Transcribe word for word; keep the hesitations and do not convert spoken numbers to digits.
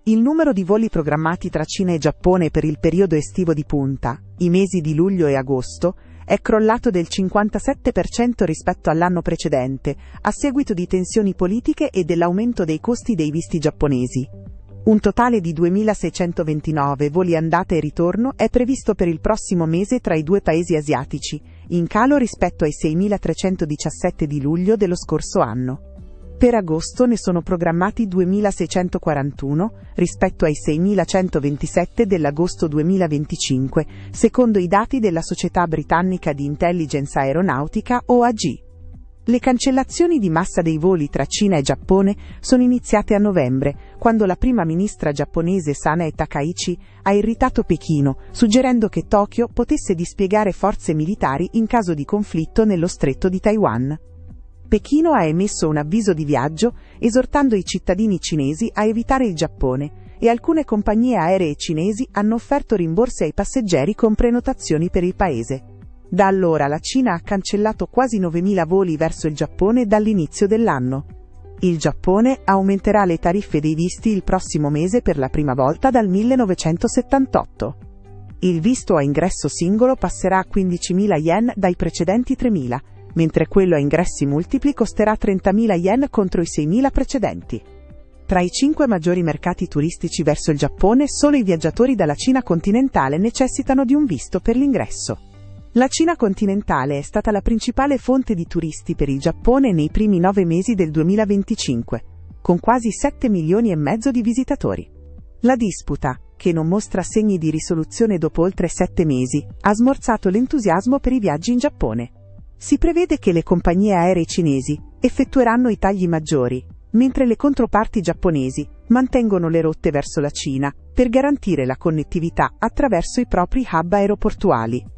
Il numero di voli programmati tra Cina e Giappone per il periodo estivo di punta, i mesi di luglio e agosto, è crollato del cinquantasette per cento rispetto all'anno precedente, a seguito di tensioni politiche e dell'aumento dei costi dei visti giapponesi. Un totale di duemilaseicentoventinove voli andata e ritorno è previsto per il prossimo mese tra i due paesi asiatici, in calo rispetto ai seimilatrecentodiciassette di luglio dello scorso anno. Per agosto ne sono programmati duemilaseicentoquarantuno rispetto ai seimilacentoventisette dell'agosto duemilaventicinque, secondo i dati della società britannica di intelligence aeronautica O A G. Le cancellazioni di massa dei voli tra Cina e Giappone sono iniziate a novembre, quando la prima ministra giapponese Sanae Takaichi ha irritato Pechino, suggerendo che Tokyo potesse dispiegare forze militari in caso di conflitto nello stretto di Taiwan. Pechino ha emesso un avviso di viaggio, esortando i cittadini cinesi a evitare il Giappone, e alcune compagnie aeree cinesi hanno offerto rimborsi ai passeggeri con prenotazioni per il paese. Da allora la Cina ha cancellato quasi novemila voli verso il Giappone dall'inizio dell'anno. Il Giappone aumenterà le tariffe dei visti il prossimo mese per la prima volta dal millenovecentosettantotto. Il visto a ingresso singolo passerà a quindicimila yen dai precedenti tremila, mentre quello a ingressi multipli costerà trentamila yen contro i seimila precedenti. Tra i cinque maggiori mercati turistici verso il Giappone, solo i viaggiatori dalla Cina continentale necessitano di un visto per l'ingresso. La Cina continentale è stata la principale fonte di turisti per il Giappone nei primi nove mesi del duemilaventicinque, con quasi sette milioni e mezzo di visitatori. La disputa, che non mostra segni di risoluzione dopo oltre sette mesi, ha smorzato l'entusiasmo per i viaggi in Giappone. Si prevede che le compagnie aeree cinesi effettueranno i tagli maggiori, mentre le controparti giapponesi mantengono le rotte verso la Cina per garantire la connettività attraverso i propri hub aeroportuali.